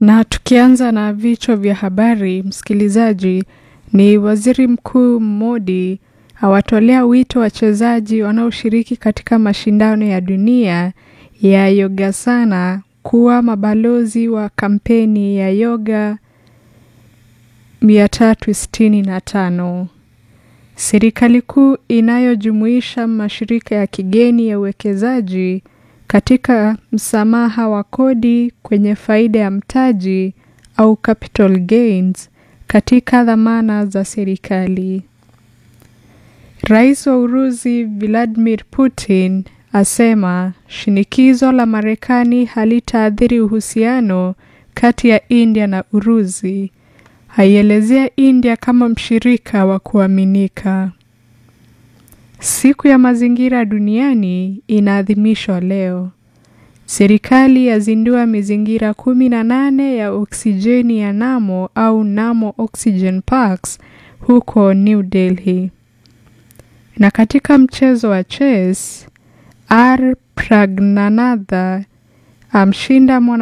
Na tukianza na vichwa vya habari, msikilizaji, ni Waziri Mkuu Modi awatolea wito wachezaji wanaoshiriki katika mashindano ya dunia ya Yogasana kuwa mabalozi wa kampeni ya Yoga 365. Serikali kuu inayojumuisha mashirika ya kigeni ya uwekezaji katika msamaha wa kodi kwenye faida ya mtaji au capital gains katika dhamana za serikali. Rais wa Urusi Vladimir Putin asema shinikizo la Marekani halitaathiri uhusiano kati ya India na Urusi. Haielezea India kama mshirika wa kuaminika. Siku ya mazingira duniani inaadhimishwa leo. Serikali yazindua mizingira 18 ya oksijeni ya Namo au Namo Oxygen Parks huko New Delhi. Na katika mchezo wa chess, R. Pragnanatha amshinda